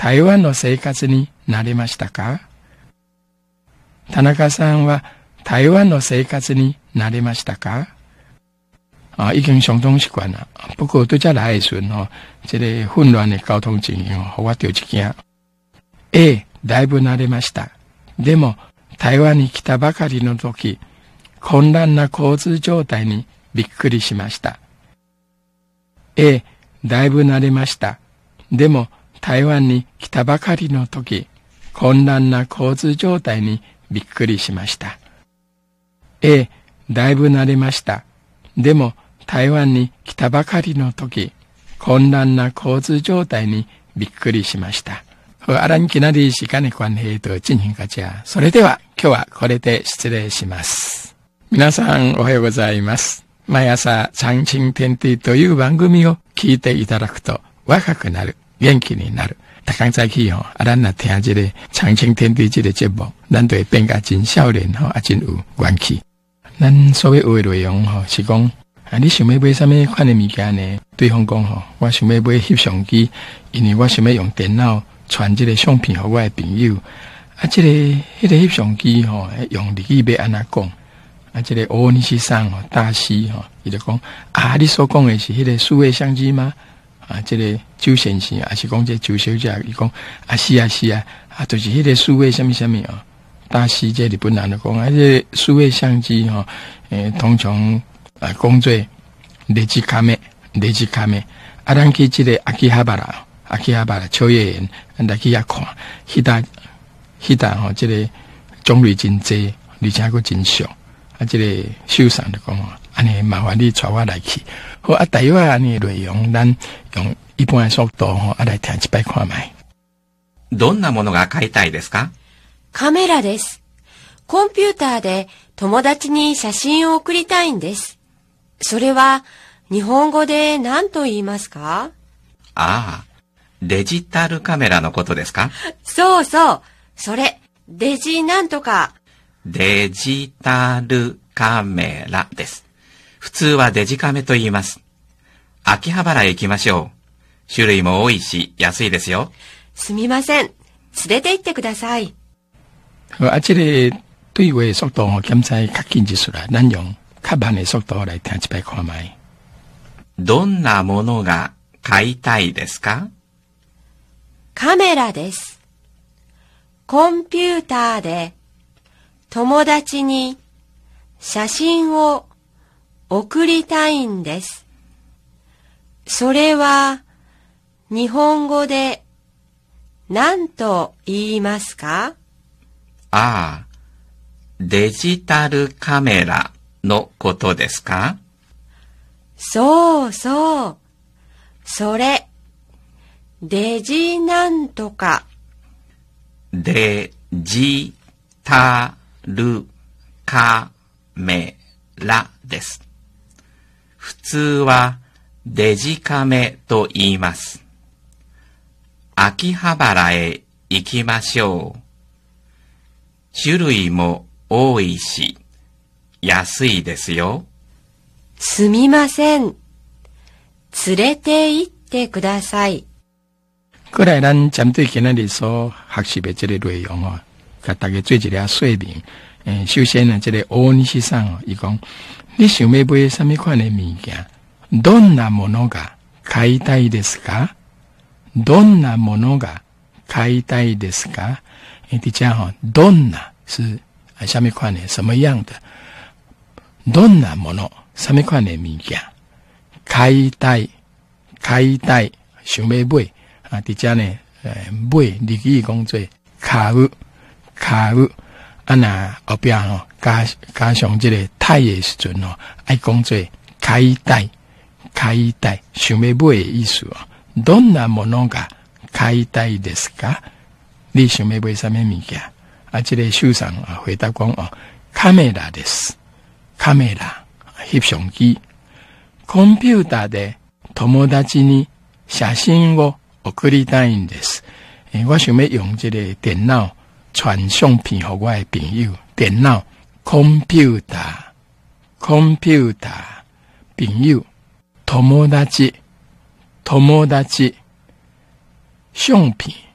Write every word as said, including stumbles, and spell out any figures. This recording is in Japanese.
台湾の生活に慣れましたか？田中さんは台湾の生活に慣れましたか？啊，已经相当习惯了。不过对这来的时候吼，这个混乱的交通情形吼，我着一惊。ええ、だいぶ慣れました。でも台湾に来たばかりの時、混乱な交通状態にびっくりしました。ええ、だいぶ慣れました。でも台湾に来たばかりの時、混乱な交通状態にびっくりしました。ええ、だいぶ慣れました。でも台湾に来たばかりの時、混乱な交通状態にびっくりしました。あらんきなり時間の関係と進行がちゃ。それでは今日はこれで失礼します。皆さんおはようございます。毎朝長青天地という番組を聞いていただくと若くなる、元気になる。大家早起吼，啊，咱若听这个長青天地这个节目，咱就会变甲真少年吼，啊，真有元气。咱所谓话内容吼，是讲啊，你想要买什么款的物件呢？对方讲吼，我想要买翕相机，因为我想要用电脑传这个相片给我的朋友。啊，这个迄个翕相机吼，用日语要安怎讲？啊，这个欧尼西桑吼，大西吼，伊就讲啊，你所讲的是迄个数位相机吗？啊，这个周先生啊，是讲这周小姐，伊讲啊是啊是啊，啊就是迄个数位什么什么哦。大西这日本人就讲啊，这个数位相机吼，诶，通常啊讲做日记卡面，日记卡面。啊，咱去这个阿基哈巴拉，阿基哈巴拉秋叶原，咱来去遐看，迄搭迄搭吼，这个种类真济，而且佫真俗。啊，这个秀上就讲哦，安尼麻烦你带我来去。好啊，大约安尼内容，咱用一般的速度吼，啊来听一摆看卖。 どんなものが買いたいですか？ カメラです。コンピューターで友達に写真を送りたいんです。それは日本語で何と言いますか？ ああ、デジタルカメラのことですか？ そうそう、それ、デジなんとか。 デジタルカメラです。普通はデジカメと言います。秋葉原へ行きましょう。種類も多いし、安いですよ。 すみません。連れて行ってください。 あちら对话速度を減災較緊実ら、咱用較慢的速度来聽一擺看賣。 どんなものが買いたいですか？ カメラです。コンピューターで友達に写真を送りたいんです。それは日本語で何と言いますか？ ああ、デジタルカメラのことですか？ そうそう。それ、デジなんとか。 デジタルカメラです。普通はデジカメと言います。秋葉原へ行きましょう。種類も多いし、安いですよ。 すみません。連れて行ってください。 过来，咱针对今日所学习的这个内容哦，给大家做一个说明。诶，首先呢，这个大西さん哦，伊讲，你想要买什么款的物件？どんなものが買いたいですか？どんなものが買いたいですか？诶，底下哈，どんな是什么款的？什么样的？どんなもの？什么款的物件？買いたい，買いたい，想要买啊！底下呢，诶，买日语讲做買う，買う。啊，那后边吼加加上这个太的时阵哦，爱讲做買いたい。買いたい、想要買的意思哦。どんなものが買いたいですか？你想要買什么物件？啊，这个秀上啊回答讲哦，カメラです。カメラ、翕相機。コンピューターで友達に写真を送りたいんです。诶，我想要用这个电脑传相片给我的朋友。電腦、コンピューター、コンピューター、朋友、友達、友達、相片、